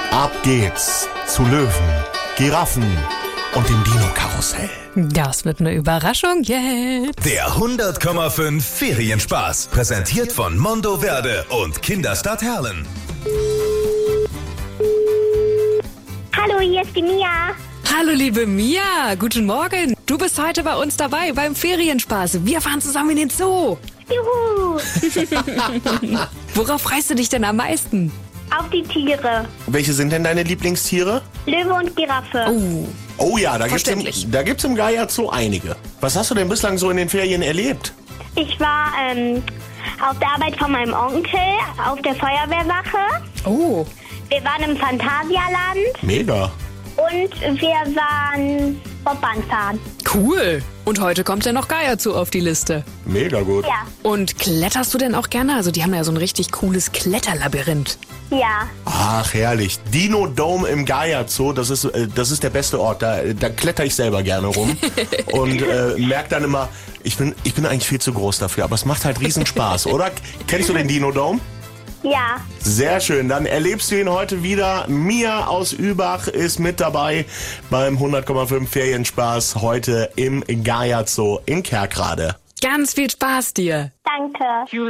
Ab geht's zu Löwen, Giraffen und dem Dino-Karussell. Das wird eine Überraschung jetzt. Der 100,5 Ferienspaß. Präsentiert von Mondoverde und Kinderstadt Herlen. Hallo, hier ist die Mia. Hallo liebe Mia, guten Morgen. Du bist heute bei uns dabei beim Ferienspaß. Wir fahren zusammen in den Zoo. Juhu. Worauf freust du dich denn am meisten? Auf die Tiere. Welche sind denn deine Lieblingstiere? Löwe und Giraffe. Oh ja, da Verständlich. gibt's im Gaia Zoo einige. Was hast du denn bislang so in den Ferien erlebt? Ich war auf der Arbeit von meinem Onkel auf der Feuerwehrwache. Oh, Wir waren im Phantasialand Mega. und wir waren Bobbahn fahren. cool. Und heute kommt ja noch Gaia Zoo auf die Liste. Mega gut. Ja, Und kletterst du denn auch gerne? Also die haben ja so ein richtig cooles Kletterlabyrinth. ja. Ach, herrlich. Dino Dome im Gaia Zoo, das ist der beste Ort. Da kletter ich selber gerne rum und merke dann immer, ich bin eigentlich viel zu groß dafür, aber es macht halt riesen Spaß, oder? Kennst du den Dino Dome? Ja, Sehr schön, dann erlebst du ihn heute wieder. Mia aus Übach ist mit dabei beim 100,5 Ferienspaß heute im Gaia Zoo in Kerkrade. Ganz viel Spaß dir. danke.